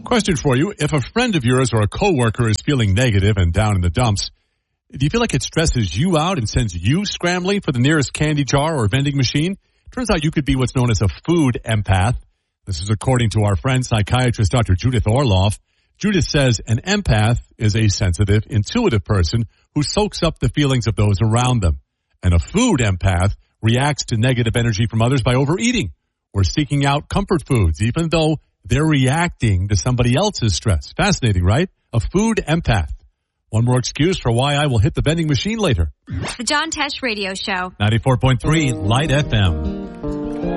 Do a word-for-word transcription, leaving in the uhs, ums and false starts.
Question for you. If a friend of yours or a coworker is feeling negative and down in the dumps, do you feel like it stresses you out and sends you scrambling for the nearest candy jar or vending machine? Turns out you could be what's known as a food empath. This is according to our friend psychiatrist Doctor Judith Orloff. Judith says an empath is a sensitive, intuitive person who soaks up the feelings of those around them. And a food empath reacts to negative energy from others by overeating or seeking out comfort foods, even though they're reacting to somebody else's stress. Fascinating, right? A food empath. One more excuse for why I will hit the vending machine later. The John Tesh Radio Show. ninety-four point three Light F M.